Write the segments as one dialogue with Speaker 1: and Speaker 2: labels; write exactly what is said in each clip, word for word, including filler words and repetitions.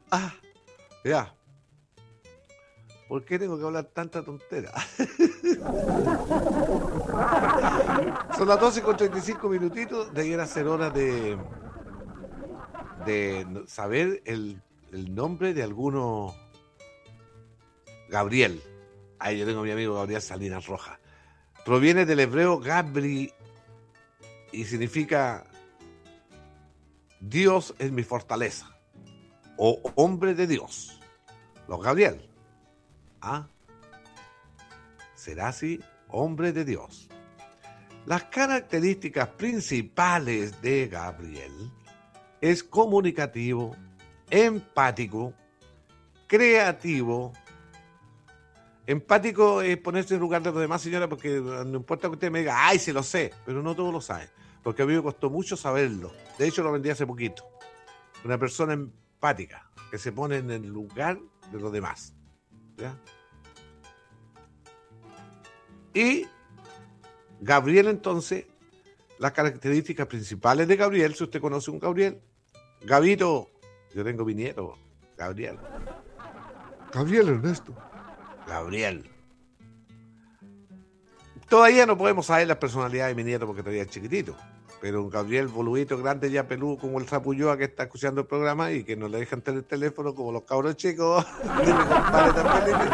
Speaker 1: Ah, ya. ¿Por qué tengo que hablar tanta tontera? Son las doce con treinta y cinco minutitos. Debiera ser hora de, de saber el, el nombre de alguno. Gabriel. Ahí yo tengo a mi amigo Gabriel Salinas Rojas. Proviene del hebreo Gabri y significa Dios es mi fortaleza o hombre de Dios. Los Gabriel. ¿Ah? ¿Será así? Hombre de Dios. Las características principales de Gabriel es comunicativo, empático, creativo. Empático es ponerse en lugar de los demás, señora, porque no importa que usted me diga, ay, se lo sé, pero no todos lo saben, porque a mí me costó mucho saberlo. De hecho, lo aprendí hace poquito. Una persona empática, que se pone en el lugar de los demás. ¿Ya? Y Gabriel, entonces, las características principales de Gabriel, si usted conoce un Gabriel, Gabito, yo tengo mi nieto, Gabriel. Gabriel Ernesto. Gabriel. Todavía no podemos saber las personalidades de mi nieto porque todavía es chiquitito. Pero un Gabriel boludito, grande, ya peludo, como el Zapulloa que está escuchando el programa y que no le dejan tener el teléfono como los cabros chicos. De mi compadre también.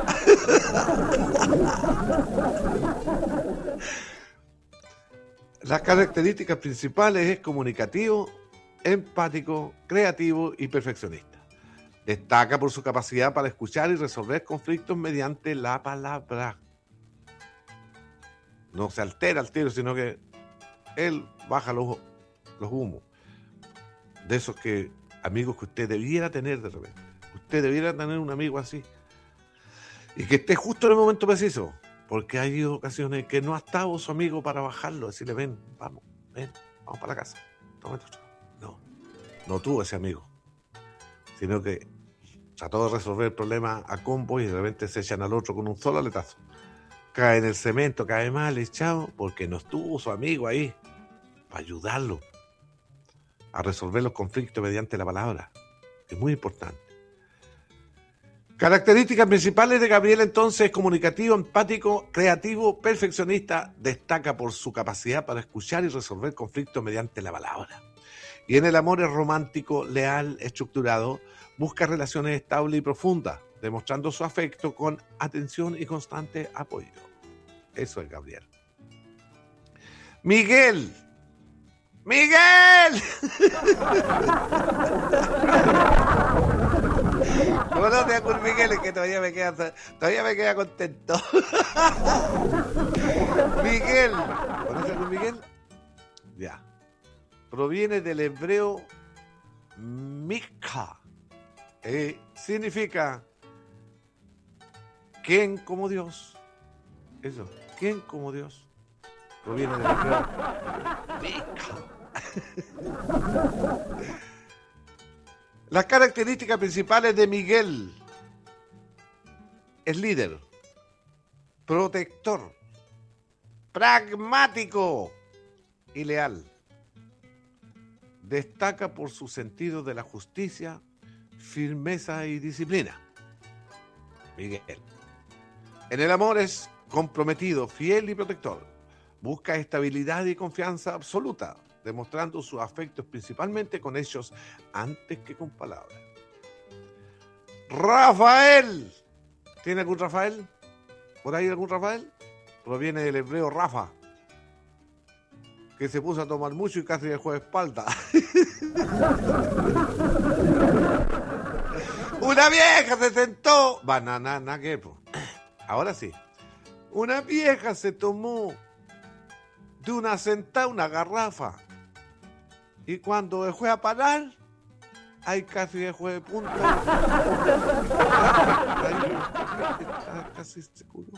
Speaker 1: Las características principales es comunicativo, empático, creativo y perfeccionista. Destaca por su capacidad para escuchar y resolver conflictos mediante la palabra. No se altera el tiro, sino que él baja los, los humos. De esos que amigos que usted debiera tener de repente. Usted debiera tener un amigo así. Y que esté justo en el momento preciso. Porque hay ocasiones que no ha estado su amigo para bajarlo. Decirle, ven, vamos, ven, vamos para la casa. Tómate otro. No, no tuvo ese amigo. Sino que trató de resolver el problema a combo y de repente se echan al otro con un solo aletazo. Cae en el cemento, cae mal, echado, porque no estuvo su amigo ahí para ayudarlo a resolver los conflictos mediante la palabra. Es muy importante. Características principales de Gabriel, entonces: comunicativo, empático, creativo, perfeccionista. Destaca por su capacidad para escuchar y resolver conflictos mediante la palabra. Y en el amor es romántico, leal, estructurado. Busca relaciones estables y profundas, demostrando su afecto con atención y constante apoyo. Eso es Gabriel. Miguel. ¡Miguel! ¿Cómo no te da con Miguel? Es que todavía me queda, todavía me queda contento. Miguel. ¿Conoces a Miguel? Ya. Proviene del hebreo Mika. Eh, significa ¿quién como Dios? Eso, ¿quién como Dios? Proviene del hebreo Mika. Las características principales de Miguel: es líder, protector, pragmático y leal. Destaca por su sentido de la justicia, firmeza y disciplina. Miguel. En el amor es comprometido, fiel y protector. Busca estabilidad y confianza absoluta, demostrando sus afectos principalmente con hechos antes que con palabras. Rafael. ¿Tiene algún Rafael? ¿Por ahí algún Rafael? Proviene del hebreo Rafa, que se puso a tomar mucho y casi dejó de espalda. Una vieja se sentó. Banana, ¿qué? Ahora sí. Una vieja se tomó de una sentada una garrafa. Y cuando dejó de parar, ahí casi dejó de punta. Casi se curó.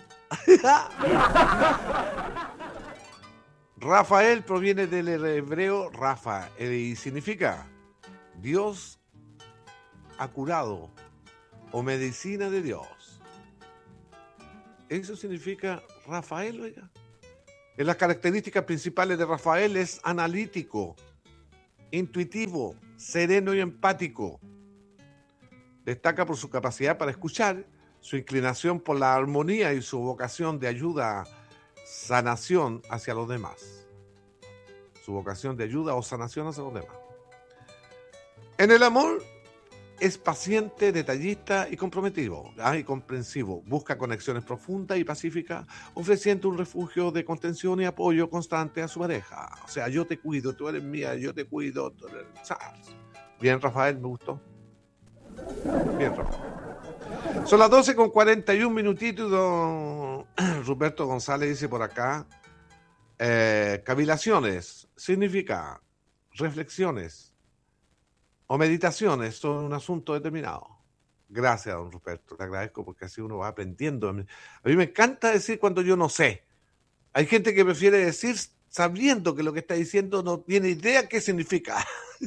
Speaker 1: Rafael proviene del hebreo Rafa y significa Dios ha curado o medicina de Dios. Eso significa Rafael, oiga. En las características principales de Rafael es analítico, intuitivo, sereno y empático. Destaca por su capacidad para escuchar, su inclinación por la armonía y su vocación de ayuda, sanación hacia los demás. Su vocación de ayuda o sanación hacia los demás. En el amor es paciente, detallista y comprometido, ¿ah? y comprensivo. Busca conexiones profundas y pacíficas, ofreciendo un refugio de contención y apoyo constante a su pareja. O sea, yo te cuido, tú eres mía, yo te cuido. Tú eres... Bien, Rafael, me gustó. Bien, Rafael. Son las doce con cuarenta y un minutitos. Don Ruperto González dice por acá, eh, cavilaciones significa reflexiones o meditaciones sobre un asunto determinado. Gracias, don Ruperto, te agradezco porque así uno va aprendiendo. A mí me encanta decir cuando yo no sé. Hay gente que prefiere decir sabiendo que lo que está diciendo no tiene idea qué significa.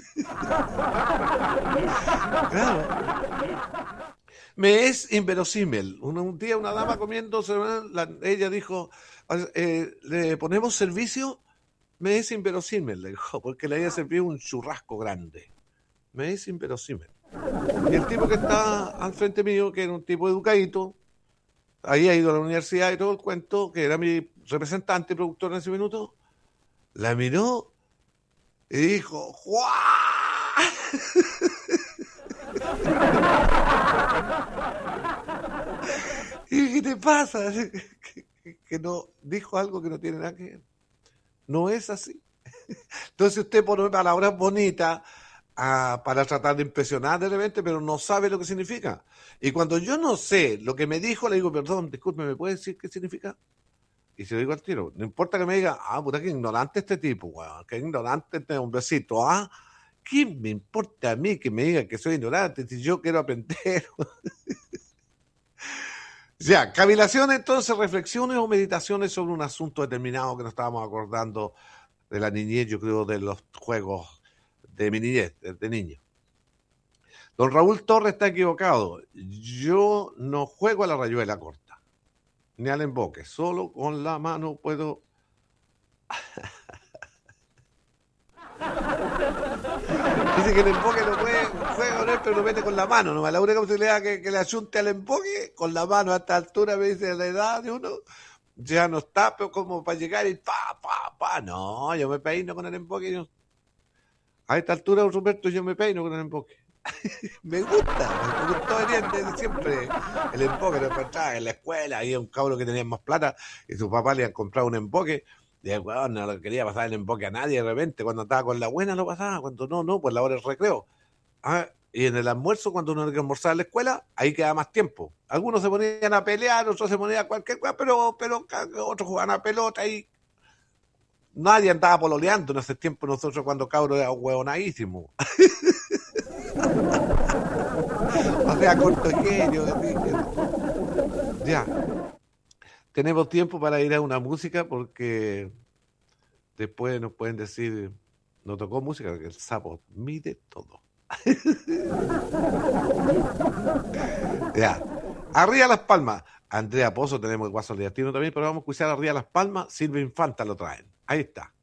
Speaker 1: Claro. Me es inverosímil. Un, un día una dama comiendo, la, ella dijo, eh, ¿le ponemos servicio? Me es inverosímil, le dijo, porque le había servido un churrasco grande. Me es inverosímil. Y el tipo que está al frente mío, que era un tipo educadito, había ido a la universidad y todo el cuento, que era mi representante y productor en ese minuto, la miró y dijo, ¡guau! ¿Y qué te pasa? Que, que, que no dijo algo que no tiene nada que ver. No es así. Entonces usted pone palabras bonitas a, para tratar de impresionar de repente, pero no sabe lo que significa. Y cuando yo no sé lo que me dijo, le digo, perdón, disculpe, ¿me puede decir qué significa? Y se lo digo al tiro. No importa que me diga, ah, puta, qué ignorante este tipo, weón, qué ignorante este hombrecito, ah. ¿Qué me importa a mí que me diga que soy ignorante si yo quiero aprender? Ya, cavilación entonces, reflexiones o meditaciones sobre un asunto determinado que nos estábamos acordando de la niñez, yo creo, de los juegos de mi niñez, de niño. Don Raúl Torres está equivocado. Yo no juego a la rayuela corta, ni al emboque, solo con la mano puedo... Dice que el emboque lo puede juega con él, pero lo mete con la mano, ¿no? La única posibilidad que, que le ayunte al emboque con la mano a esta altura, me dice la edad de uno, ya no está, pero como para llegar y pa, pa, pa. No, yo me peino con el emboque. Yo... A esta altura, Roberto, yo me peino con el emboque. Me gusta, me gustó desde siempre el emboque. Lo encontraba en la escuela, había un cabro que tenía más plata y su papá le había comprado un emboque. Y el weón no le quería pasar el emboque a nadie de repente. Cuando estaba con la buena lo pasaba, cuando no, no, pues la hora del recreo. Ah, y en el almuerzo, cuando uno tenía que almorzar en la escuela, ahí quedaba más tiempo. Algunos se ponían a pelear, otros se ponían a cualquier cosa, pero, pero otros jugaban a pelota y nadie andaba pololeando en ese tiempo. Nosotros cuando cabros era huevonadísimo. O sea, cortoqueño. Ya. Tenemos tiempo para ir a una música porque después nos pueden decir, no tocó música, porque el sapo mide todo. Ya. Arriba Las Palmas. Andrea Pozo, tenemos el Guaso Leatino también, pero vamos a escuchar Arriba Las Palmas. Silvia Infanta lo traen. Ahí está.